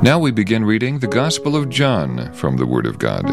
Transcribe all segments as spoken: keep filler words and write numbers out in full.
Now we begin reading the Gospel of John from the Word of God.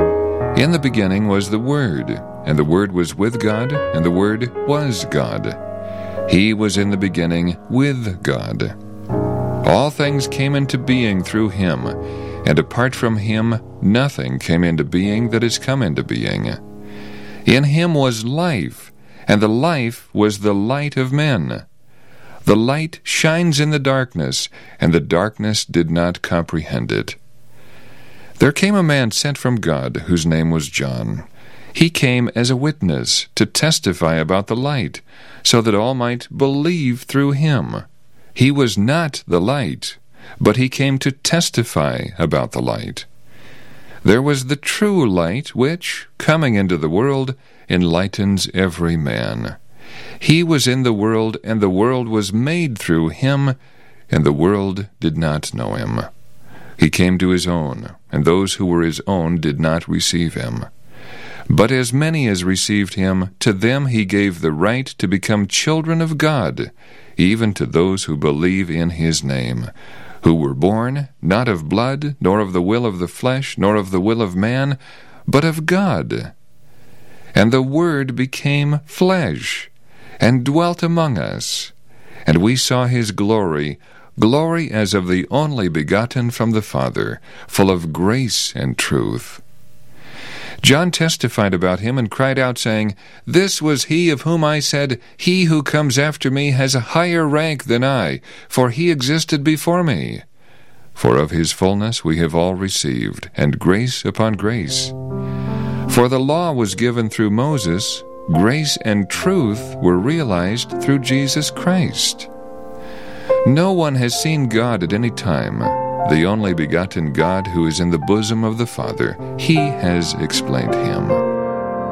In the beginning was the Word, and the Word was with God, and the Word was God. He was in the beginning with God. All things came into being through him, and apart from him nothing came into being that has come into being. In him was life, and the life was the light of men. The light shines in the darkness, and the darkness did not comprehend it. There came a man sent from God, whose name was John. He came as a witness to testify about the light, so that all might believe through him. He was not the light, but he came to testify about the light. There was the true light, which, coming into the world, enlightens every man. He was in the world, and the world was made through him, and the world did not know him. He came to his own, and those who were his own did not receive him. But as many as received him, to them he gave the right to become children of God, even to those who believe in his name, who were born not of blood, nor of the will of the flesh, nor of the will of man, but of God. And the Word became flesh, and dwelt among us, and we saw his glory, glory as of the only begotten from the Father, full of grace and truth. John testified about him and cried out, saying, "This was he of whom I said, He who comes after me has a higher rank than I, for he existed before me. For of his fullness we have all received, and grace upon grace. For the law was given through Moses, grace and truth were realized through Jesus Christ. No one has seen God at any time. The only begotten God who is in the bosom of the Father, he has explained him."